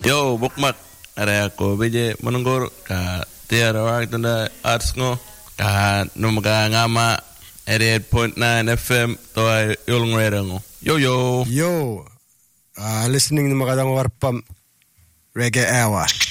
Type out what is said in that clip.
Yo, bukmak. Are ako bije menunggur ka tiara waktu na arts ngo ka numaga ngama 88.9 FM to ay yulong ngo. Yo, listening to Magadang Warpam Reggae Hour.